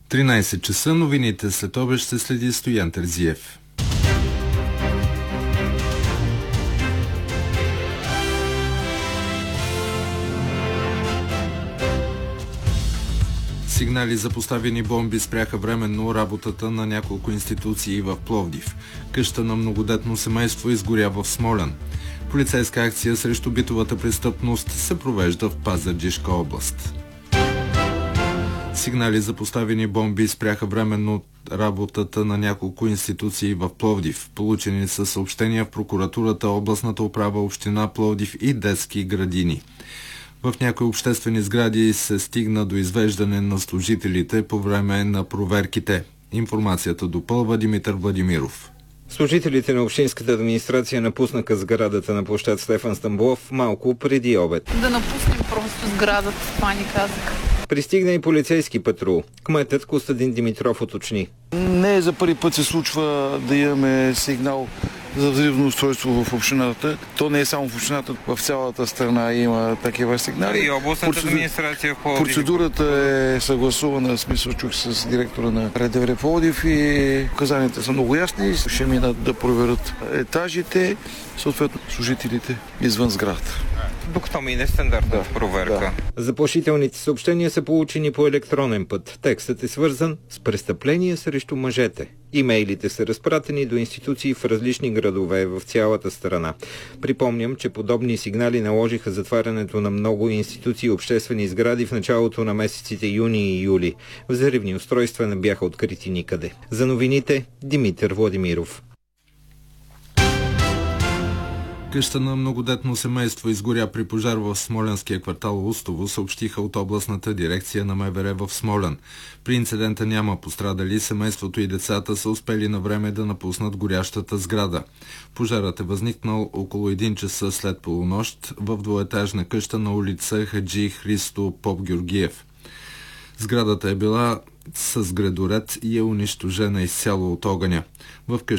13 часа новините след обед ще следи Стоян Терзиев. Сигнали за поставени бомби спряха временно работата на няколко институции в Пловдив. Къща на многодетно семейство изгоря в Смолян. Полицейска акция срещу битовата престъпност се провежда в Пазарджишка област. Сигнали за поставени бомби спряха временно работата на няколко институции в Пловдив. Получени са съобщения в прокуратурата, областната управа, община Пловдив и детски градини. В някои обществени сгради се стигна до извеждане на служителите по време на проверките. Информацията допълва Димитър Владимиров. Служителите на общинската администрация напуснаха сградата на площад Стефан Стамболов малко преди обед. Да напуснем просто сградата, това ни казаха. Пристигна и полицейски патрул. Кметът Костадин Димитров уточни. Не за първи път се случва да имаме сигнал за взривно устройство в общината. То не е само в общината, в цялата страна има такива сигнали. И областната администрация в Пловдив. Процедурата е съгласувана, в смисъл чух с директора на РДВР Пловдив и указанията са много ясни. Ще минат да проверят етажите, съответно служителите извън сградата. Докато мине стандартната проверка. Да. Заплашителните съобщения са получени по електронен път. Текстът е свързан с престъпления срещу мъжете. Имейлите са разпратени до институции в различни градове в цялата страна. Припомням, че подобни сигнали наложиха затварянето на много институции и обществени сгради в началото на месеците юни и юли. Взривни устройства не бяха открити никъде. За новините Димитър Владимиров. Къща на многодетно семейство изгоря при пожар в смолянския квартал Устово, съобщиха от областната дирекция на МВР в Смолян. При инцидента няма пострадали, семейството и децата са успели на време да напуснат горящата сграда. Пожарът е възникнал около 1 часа след полунощ в двоетажна къща на улица Хаджи Христо Поп Георгиев. Сградата е била с гредоред и е унищожена изцяло от огъня. В къщата